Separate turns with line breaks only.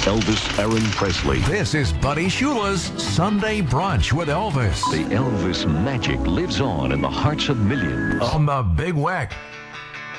Elvis Aaron Presley.
This is Buddy Shula's Sunday Brunch with Elvis
The Elvis magic lives on in the hearts of millions.
on the Big Weck.